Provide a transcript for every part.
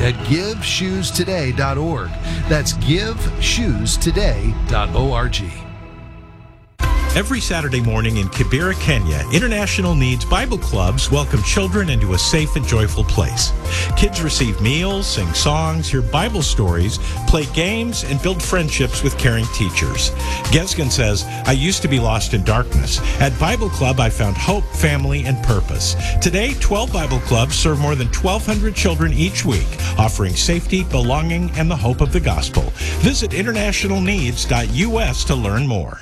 at giveshoestoday.org. That's giveshoestoday.org. Every Saturday morning in Kibera, Kenya, International Needs Bible Clubs welcome children into a safe and joyful place. Kids receive meals, sing songs, hear Bible stories, play games, and build friendships with caring teachers. Gesgen says, I used to be lost in darkness. At Bible Club, I found hope, family, and purpose. Today, 12 Bible Clubs serve more than 1,200 children each week, offering safety, belonging, and the hope of the gospel. Visit internationalneeds.us to learn more.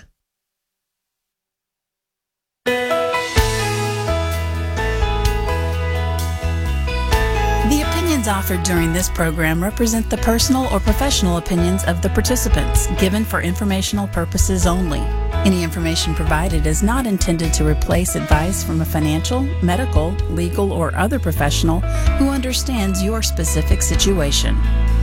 Offered during this program represent the personal or professional opinions of the participants, given for informational purposes only. Any information provided is not intended to replace advice from a financial, medical, legal, or other professional who understands your specific situation.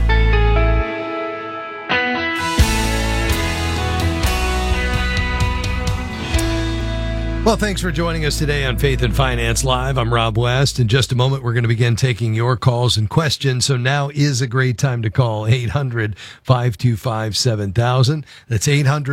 Well, thanks for joining us today on Faith and Finance Live. I'm Rob West. In just a moment, we're going to begin taking your calls and questions. So now is a great time to call 800-525-7000. That's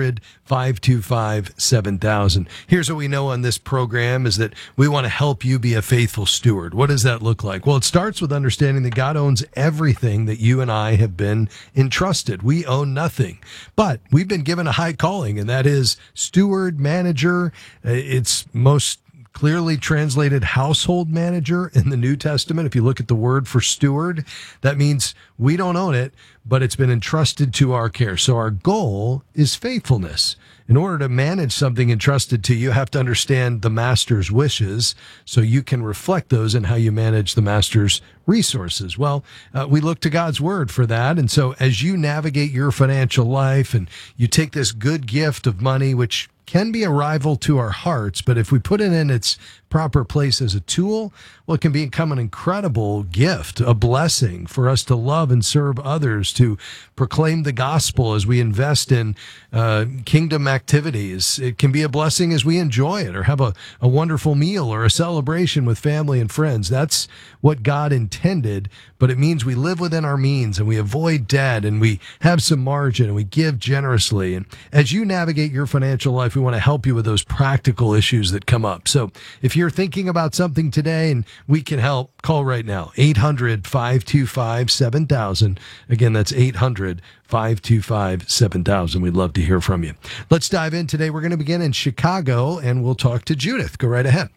800-525-7000. Here's what we know on this program is that we want to help you be a faithful steward. What does that look like? Well, it starts with understanding that God owns everything that you and I have been entrusted. We own nothing, but we've been given a high calling, and that is steward, manager. It's most clearly translated household manager in the New Testament. If you look at the word for steward, that means we don't own it, but it's been entrusted to our care. So our goal is faithfulness. In order to manage something entrusted to you, you have to understand the master's wishes so you can reflect those in how you manage the master's resources. Well, we look to God's word for that. And so as you navigate your financial life and you take this good gift of money, which can be a rival to our hearts, but if we put it in its proper place as a tool, well, it can become an incredible gift, a blessing for us to love and serve others, to proclaim the gospel as we invest in kingdom activities. It can be a blessing as we enjoy it or have a wonderful meal or a celebration with family and friends. That's what God intended, but it means we live within our means and we avoid debt and we have some margin and we give generously. And as you navigate your financial life, we want to help you with those practical issues that come up. So if you're thinking about something today and we can help, call right now, 800-525-7000. Again, that's 800-525-7000. We'd love to hear from you. Let's dive in today. We're going to begin in Chicago and we'll talk to Judith. Go right ahead.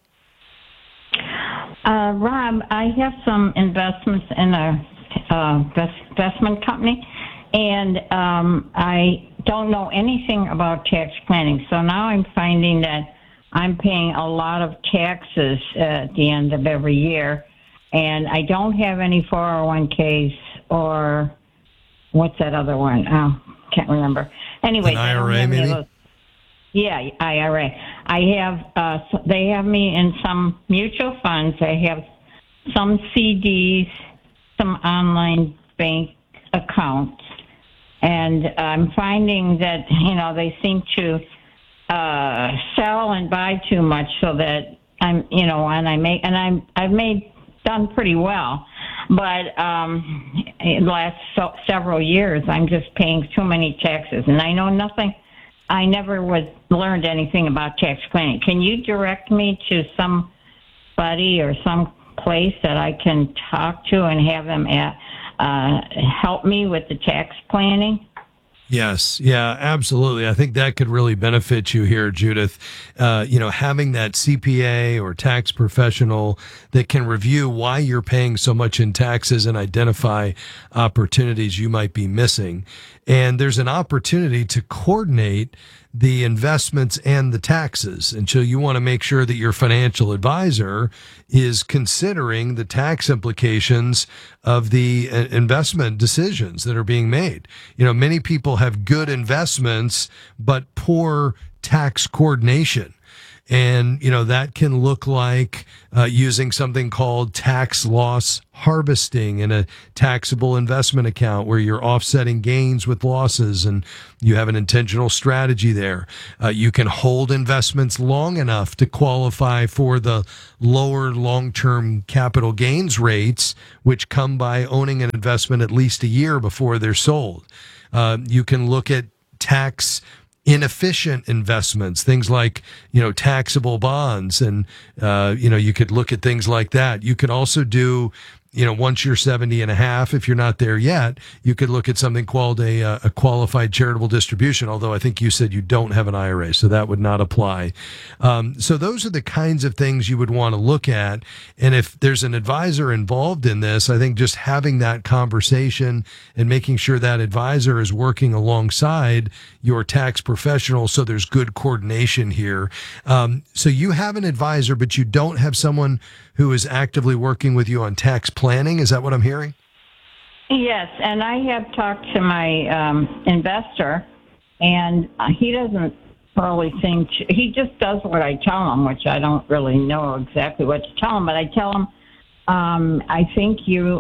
Rob, I have some investments in a investment company, and I don't know anything about tax planning. So now I'm finding that I'm paying a lot of taxes at the end of every year, and I don't have any 401ks or what's that other one? Oh, can't remember. Anyway, an IRA maybe? Yeah, IRA. I have, they have me in some mutual funds. I have some CDs, some online bank accounts, and I'm finding that, they seem to sell and buy too much so that I've done pretty well. But in the last several years, I'm just paying too many taxes, and I know nothing. I never learned anything about tax planning. Can you direct me to somebody or some place that I can talk to and have them help me with the tax planning? Yes. Yeah, absolutely. I think that could really benefit you here, Judith. Having that CPA or tax professional that can review why you're paying so much in taxes and identify opportunities you might be missing. And there's an opportunity to coordinate the investments and the taxes. And so you want to make sure that your financial advisor is considering the tax implications of the investment decisions that are being made. Many people have good investments, but poor tax coordination. And, that can look like using something called tax loss harvesting in a taxable investment account where you're offsetting gains with losses and you have an intentional strategy there. You can hold investments long enough to qualify for the lower long-term capital gains rates, which come by owning an investment at least a year before they're sold. You can look at tax inefficient investments, things like, taxable bonds. And, you could look at things like that. You could also do, once you're 70 and a half, if you're not there yet, you could look at something called a qualified charitable distribution, although I think you said you don't have an IRA, so that would not apply. So those are the kinds of things you would want to look at. And if there's an advisor involved in this, I think just having that conversation and making sure that advisor is working alongside your tax professional so there's good coordination here. So you have an advisor, but you don't have someone who is actively working with you on tax planning. Is that what I'm hearing? Yes, and I have talked to my investor, and he doesn't really think he just does what I tell him, which I don't really know exactly what to tell him. But I tell him, I think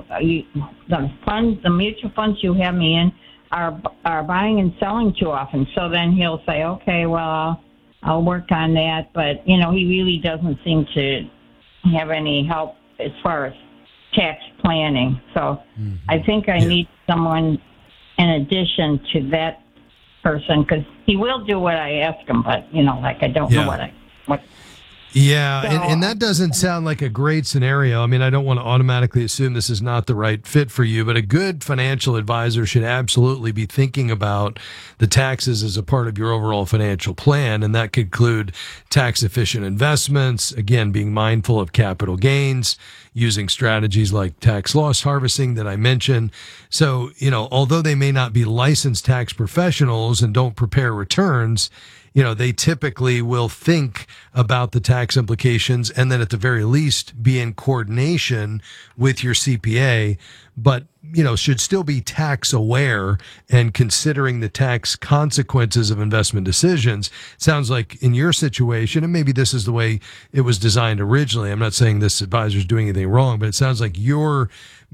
the mutual funds you have me in are buying and selling too often. So then he'll say, okay, well, I'll work on that. But he really doesn't seem to have any help as far as tax planning. So I think I need someone in addition to that person, because he will do what I ask him, but I don't know what. Yeah, So, and that doesn't sound like a great scenario. I mean, I don't want to automatically assume this is not the right fit for you, but a good financial advisor should absolutely be thinking about the taxes as a part of your overall financial plan, and that could include tax-efficient investments, again, being mindful of capital gains, using strategies like tax loss harvesting that I mentioned. So, although they may not be licensed tax professionals and don't prepare returns, they typically will think about the tax implications and then at the very least be in coordination with your CPA, but, should still be tax aware and considering the tax consequences of investment decisions. Sounds like in your situation, and maybe this is the way it was designed originally. I'm not saying this advisor is doing anything wrong, but it sounds like you're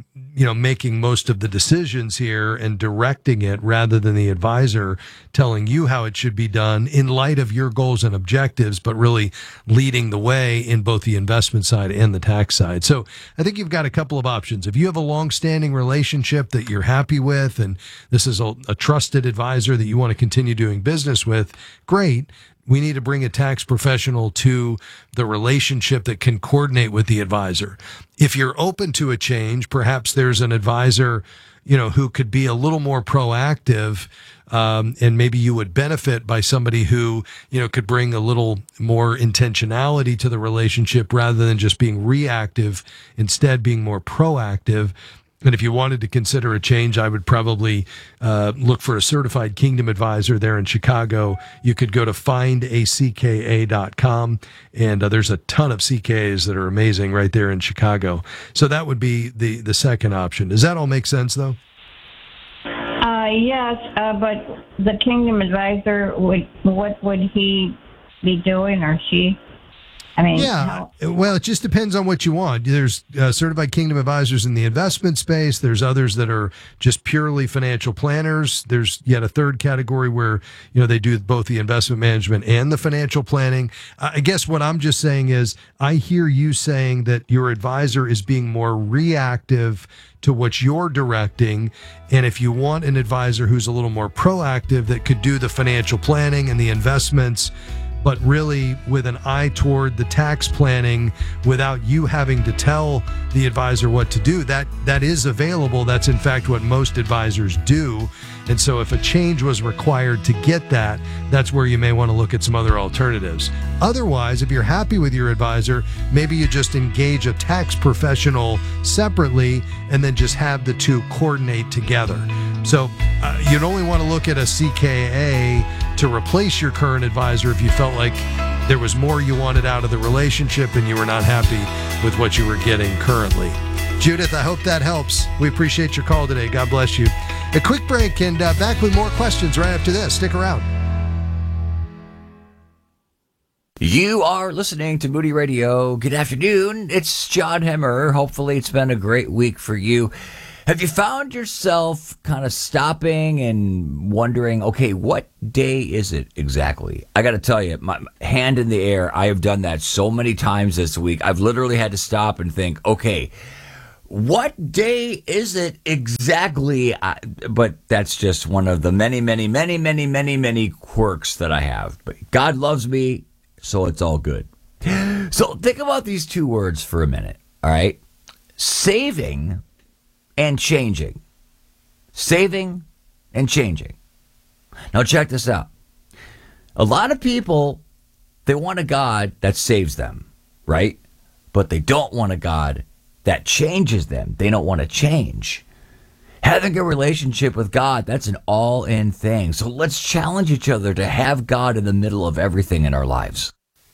making most of the decisions here and directing it rather than the advisor telling you how it should be done in light of your goals and objectives, but really leading the way in both the investment side and the tax side. So I think you've got a couple of options. If you have a long-standing relationship that you're happy with, and this is a trusted advisor that you want to continue doing business with, great. We need to bring a tax professional to the relationship that can coordinate with the advisor. If you're open to a change, perhaps there's an advisor, who could be a little more proactive, and maybe you would benefit by somebody who, could bring a little more intentionality to the relationship rather than just being reactive, instead being more proactive. And if you wanted to consider a change, I would probably look for a certified Kingdom advisor there in Chicago. You could go to findacka.com, and there's a ton of CKAs that are amazing right there in Chicago. So that would be the second option. Does that all make sense, though? Yes, but the Kingdom advisor, what would he be doing, or she? Well, it just depends on what you want. There's certified Kingdom advisors in the investment space. There's others that are just purely financial planners. There's yet a third category where, they do both the investment management and the financial planning. I guess what I'm just saying is I hear you saying that your advisor is being more reactive to what you're directing. And if you want an advisor who's a little more proactive that could do the financial planning and the investments, but really with an eye toward the tax planning without you having to tell the advisor what to do, that is available. That's in fact what most advisors do. And so if a change was required to get that, that's where you may want to look at some other alternatives. Otherwise, if you're happy with your advisor, maybe you just engage a tax professional separately and then just have the two coordinate together. So you'd only want to look at a CKA to replace your current advisor if you felt like there was more you wanted out of the relationship and you were not happy with what you were getting currently. Judith, I hope that helps. We appreciate your call today. God bless you. A quick break and back with more questions right after this. Stick around. You are listening to Moody Radio. Good afternoon. It's John Hemmer. Hopefully it's been a great week for you. Have you found yourself kind of stopping and wondering, okay, what day is it exactly? I got to tell you, my hand in the air, I have done that so many times this week. I've literally had to stop and think, okay, what day is it exactly? But that's just one of the many quirks that I have. But God loves me. So it's all good. So think about these two words for a minute, all right? Saving and changing. Saving and changing. Now check this out. A lot of people, they want a God that saves them, right? But they don't want a God that changes them. They don't want to change. Having a relationship with God, that's an all-in thing. So let's challenge each other to have God in the middle of everything in our lives.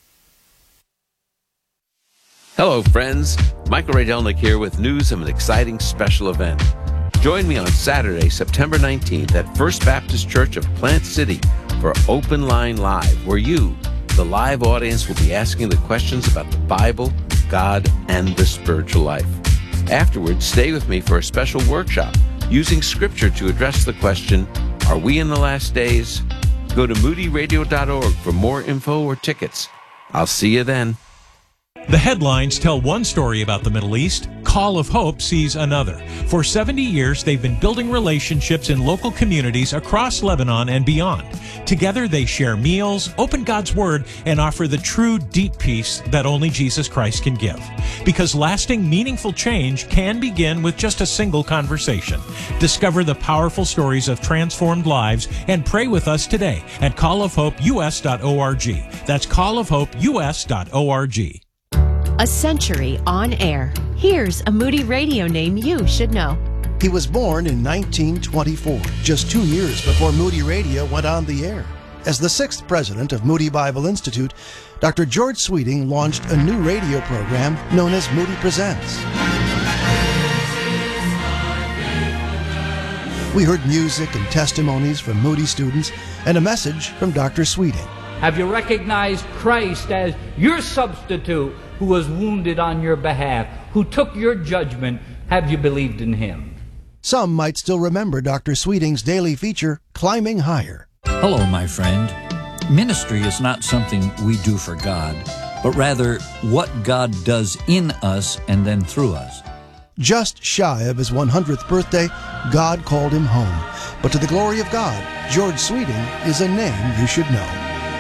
Hello, friends. Michael Ray Delnick here with news of an exciting special event. Join me on Saturday, September 19th at First Baptist Church of Plant City for Open Line Live, where you, the live audience, will be asking the questions about the Bible, God, and the spiritual life. Afterwards, stay with me for a special workshop using Scripture to address the question, are we in the last days? Go to moodyradio.org for more info or tickets. I'll see you then. The headlines tell one story about the Middle East. Call of Hope sees another. For 70 years, they've been building relationships in local communities across Lebanon and beyond. Together, they share meals, open God's Word, and offer the true, deep peace that only Jesus Christ can give. Because lasting, meaningful change can begin with just a single conversation. Discover the powerful stories of transformed lives and pray with us today at callofhopeus.org. That's callofhopeus.org. A century on air. Here's a Moody Radio name you should know. He was born in 1924, just 2 years before Moody Radio went on the air. As the 6th president of Moody Bible Institute, Dr. George Sweeting launched a new radio program known as Moody Presents. We heard music and testimonies from Moody students and a message from Dr. Sweeting. Have you recognized Christ as your substitute who was wounded on your behalf, who took your judgment? Have you believed in him? Some might still remember Dr. Sweeting's daily feature, Climbing Higher. Hello, my friend. Ministry is not something we do for God, but rather what God does in us and then through us. Just shy of his 100th birthday, God called him home. But to the glory of God, George Sweeting is a name you should know.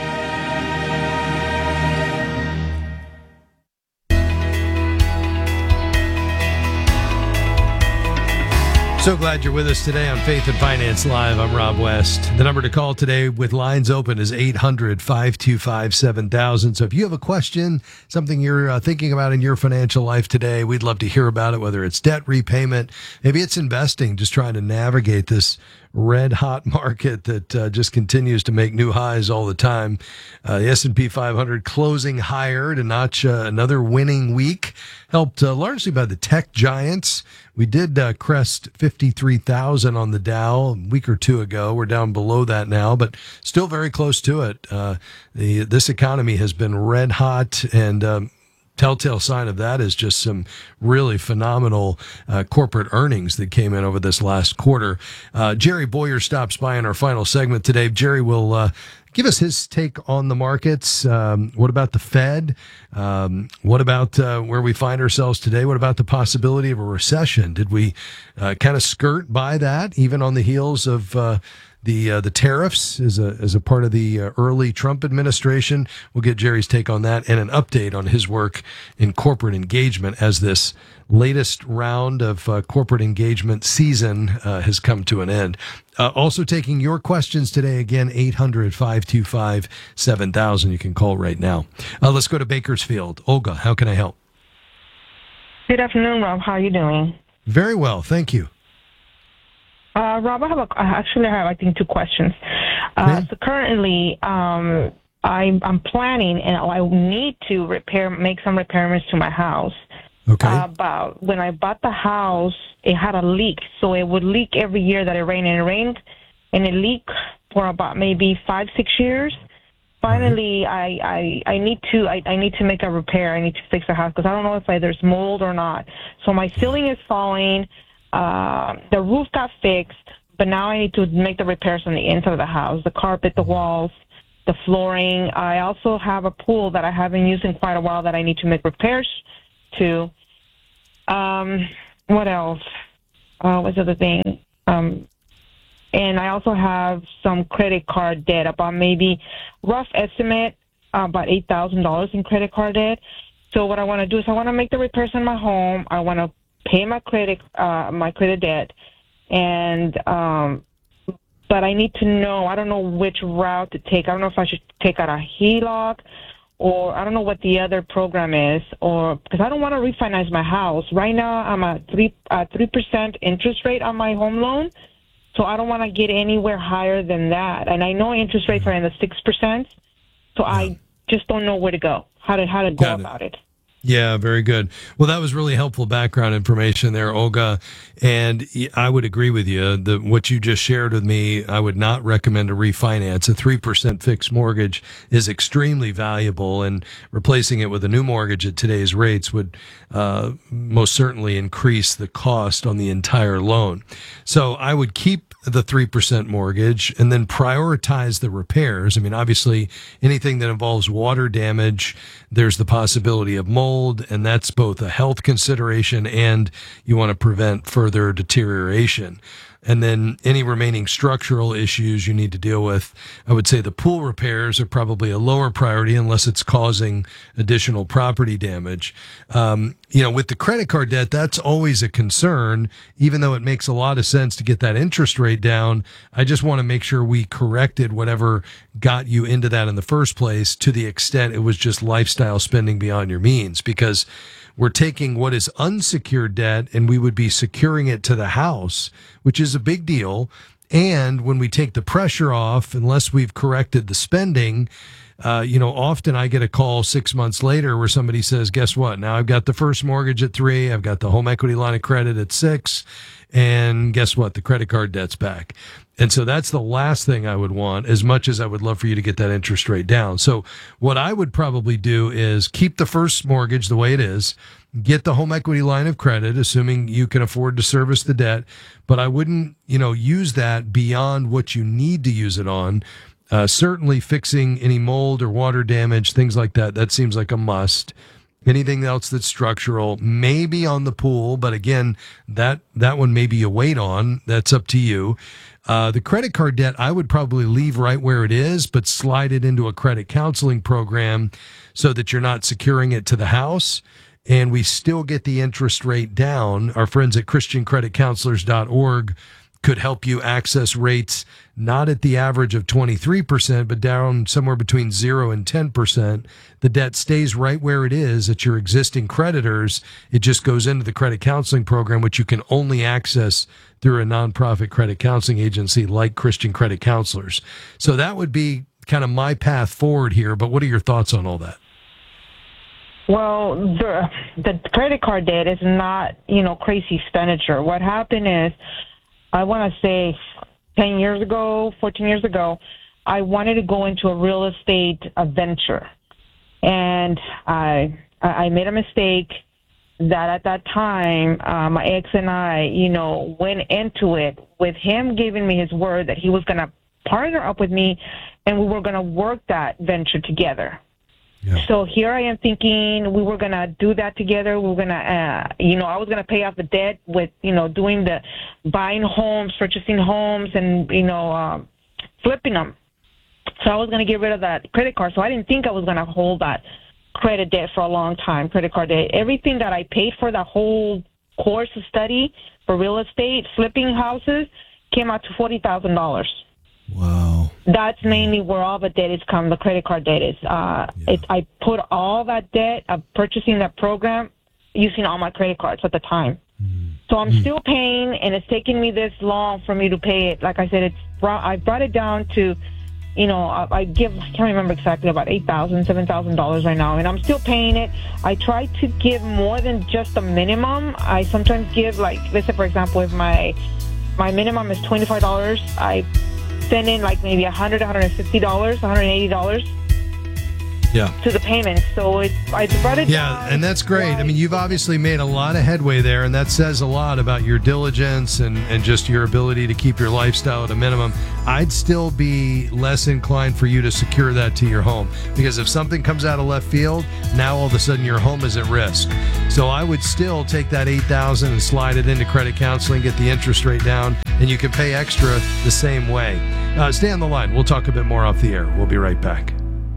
So glad you're with us today on Faith and Finance Live. I'm Rob West. The number to call today with lines open is 800-525-7000. So if you have a question, something you're thinking about in your financial life today, we'd love to hear about it, whether it's debt repayment, maybe it's investing, just trying to navigate this red-hot market that just continues to make new highs all the time. The S&P 500 closing higher to notch another winning week, helped largely by the tech giants. We did crest 53,000 on the Dow a week or two ago. We're down below that now, but still very close to it. This economy has been red hot, and telltale sign of that is just some really phenomenal corporate earnings that came in over this last quarter. Jerry Boyer stops by in our final segment today. Jerry will give us his take on the markets. What about the Fed? What about where we find ourselves today? What about the possibility of a recession? Did we kind of skirt by that, even on the heels of the tariffs as a part of the early Trump administration? We'll get Jerry's take on that and an update on his work in corporate engagement as this latest round of corporate engagement season has come to an end. Also taking your questions today, again, 800-525-7000. You can call right now. Let's go to Bakersfield. Olga, how can I help? Good afternoon, Rob. How are you doing? Very well, thank you. Rob, I have 2 questions. Okay. So currently, I'm planning, and I need to make some repairs to my house. Okay. But when I bought the house, it had a leak, so it would leak every year that it rained, and it leaked for about maybe 5-6 years. finally, I need to make a repair. I need to fix the house because I don't know if there's mold or not. So my ceiling is falling. The roof got fixed, but now I need to make the repairs on the inside of the house, the carpet, the walls, the flooring. I also have a pool that I haven't used in quite a while that I need to make repairs to. What else? What's the other thing? And I also have some credit card debt, about maybe rough estimate, about $8,000 in credit card debt. So what I want to do is I want to make the repairs on my home. I want to pay my credit debt, and but I need to know. I don't know which route to take. I don't know if I should take out a HELOC, or I don't know what the other program is, or because I don't want to refinance my house right now. I'm at 3% interest rate on my home loan. So I don't want to get anywhere higher than that. And I know interest rates are in the 6%. So I just don't know where to go, how to go about it. Yeah, very good. Well, that was really helpful background information there, Olga. And I would agree with you. What you just shared with me, I would not recommend a refinance. A 3% fixed mortgage is extremely valuable, and replacing it with a new mortgage at today's rates would most certainly increase the cost on the entire loan. So I would keep the 3% mortgage and then prioritize the repairs. I mean, obviously, anything that involves water damage, there's the possibility of mold, and that's both a health consideration and you want to prevent further deterioration. And then any remaining structural issues you need to deal with. I would say the pool repairs are probably a lower priority unless it's causing additional property damage. With the credit card debt, that's always a concern, even though it makes a lot of sense to get that interest rate down. I just want to make sure we corrected whatever got you into that in the first place, to the extent it was just lifestyle spending beyond your means, because we're taking what is unsecured debt and we would be securing it to the house, which is a big deal. And when we take the pressure off, unless we've corrected the spending, often I get a call 6 months later where somebody says, guess what? Now I've got the first mortgage at 3, I've got the home equity line of credit at 6, and guess what? The credit card debt's back. And so that's the last thing I would want, as much as I would love for you to get that interest rate down. So what I would probably do is keep the first mortgage the way it is, get the home equity line of credit, assuming you can afford to service the debt, but I wouldn't, use that beyond what you need to use it on. Certainly fixing any mold or water damage, things like that, that seems like a must. Anything else that's structural, maybe on the pool, but again, that one maybe you wait on. That's up to you. The credit card debt, I would probably leave right where it is, but slide it into a credit counseling program so that you're not securing it to the house, and we still get the interest rate down. Our friends at ChristianCreditCounselors.org could help you access rates not at the average of 23%, but down somewhere between 0 and 10%. The debt stays right where it is at your existing creditors. It just goes into the credit counseling program, which you can only access through a nonprofit credit counseling agency like Christian Credit Counselors. So that would be kind of my path forward here. But what are your thoughts on all that? Well, the credit card debt is not, crazy expenditure. What happened is, I want to say 14 years ago, I wanted to go into a real estate venture. And I made a mistake that at that time, my ex and I, went into it with him giving me his word that he was going to partner up with me and we were going to work that venture together. Yeah. So here I am thinking we were going to do that together. We were going to, I was going to pay off the debt with, doing the buying homes, purchasing homes, and, flipping them. So I was going to get rid of that credit card. So I didn't think I was going to hold that credit debt for a long time, credit card debt. Everything that I paid for the whole course of study for real estate, flipping houses, came out to $40,000. Wow. That's mainly where all the debt is come, the credit card debt is. I put all that debt of purchasing that program using all my credit cards at the time. So I'm still paying, and it's taking me this long for me to pay it. Like I said, I brought it down to, I can't remember exactly, about $8,000, $7,000 right now, and I'm still paying it. I try to give more than just the minimum. I sometimes give, like, let's say, for example, if my minimum is $25, I send in like maybe $100, $150, $180 to the payments. So I brought it down. And that's great. I mean, you've obviously made a lot of headway there, and that says a lot about your diligence and just your ability to keep your lifestyle at a minimum. I'd still be less inclined for you to secure that to your home, because if something comes out of left field, now all of a sudden your home is at risk. So I would still take that $8,000 and slide it into credit counseling, get the interest rate down, and you can pay extra the same way. Stay on the line. We'll talk a bit more off the air. We'll be right back.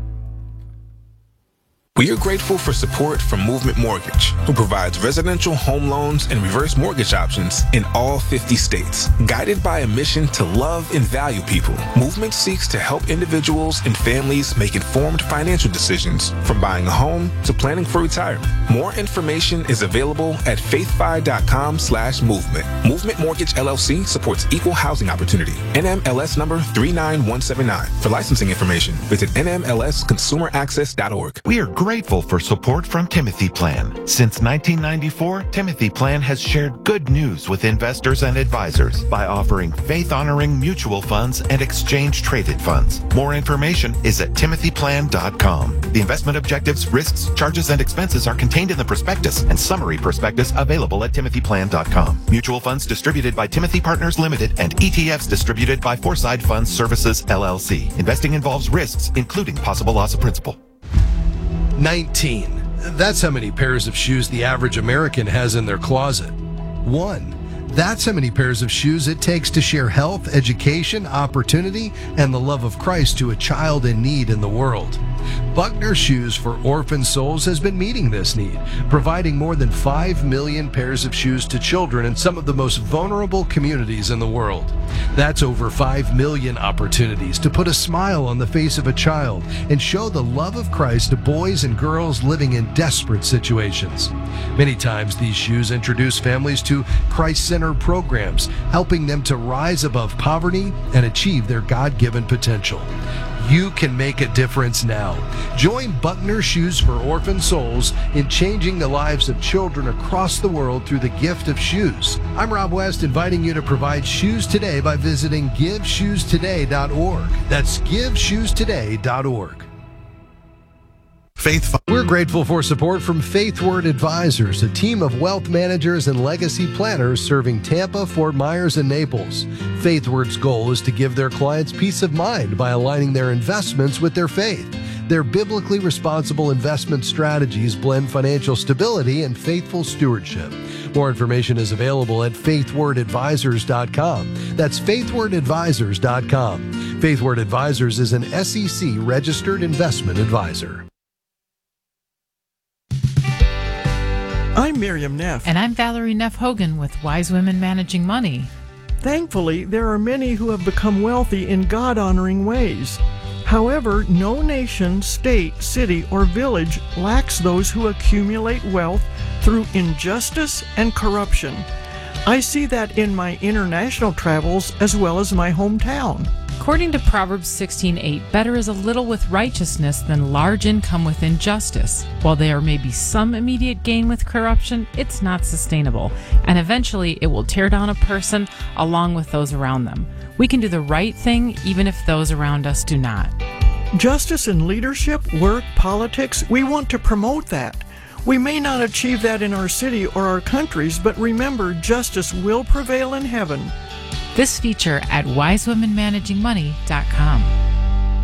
We are grateful for support from Movement Mortgage, who provides residential home loans and reverse mortgage options in all 50 states. Guided by a mission to love and value people, Movement seeks to help individuals and families make informed financial decisions, from buying a home to planning for retirement. More information is available at faithfi.com/movement. Movement Mortgage LLC supports equal housing opportunity. NMLS number 39179. For licensing information, visit nmlsconsumeraccess.org. We are grateful for support from Timothy Plan. Since 1994, Timothy Plan has shared good news with investors and advisors by offering faith-honoring mutual funds and exchange-traded funds. More information is at timothyplan.com. The investment objectives, risks, charges, and expenses are contained in the prospectus and summary prospectus available at timothyplan.com. Mutual funds distributed by Timothy Partners Limited and ETFs distributed by Foreside Funds Services, LLC. Investing involves risks, including possible loss of principal. 19. That's how many pairs of shoes the average American has in their closet. 1. That's how many pairs of shoes it takes to share health, education, opportunity, and the love of Christ to a child in need in the world. Buckner Shoes for Orphan Souls has been meeting this need, providing more than 5 million pairs of shoes to children in some of the most vulnerable communities in the world. That's over 5 million opportunities to put a smile on the face of a child and show the love of Christ to boys and girls living in desperate situations. Many times these shoes introduce families to Christ-centered programs, helping them to rise above poverty and achieve their God-given potential. You can make a difference now. Join Buckner Shoes for Orphan Souls in changing the lives of children across the world through the gift of shoes. I'm Rob West, inviting you to provide shoes today by visiting GiveShoesToday.org. That's GiveShoesToday.org. We're grateful for support from FaithWord Advisors, a team of wealth managers and legacy planners serving Tampa, Fort Myers, and Naples. FaithWord's goal is to give their clients peace of mind by aligning their investments with their faith. Their biblically responsible investment strategies blend financial stability and faithful stewardship. More information is available at faithwordadvisors.com. That's faithwordadvisors.com. FaithWord Advisors is an SEC registered investment advisor. I'm Miriam Neff. And I'm Valerie Neff Hogan with Wise Women Managing Money. Thankfully, there are many who have become wealthy in God-honoring ways. However, no nation, state, city, or village lacks those who accumulate wealth through injustice and corruption. I see that in my international travels as well as my hometown. According to Proverbs 16:8, better is a little with righteousness than large income with injustice. While there may be some immediate gain with corruption, it's not sustainable, and eventually it will tear down a person along with those around them. We can do the right thing even if those around us do not. Justice in leadership, work, politics, we want to promote that. We may not achieve that in our city or our countries, but remember, justice will prevail in heaven. This feature at wisewomenmanagingmoney.com.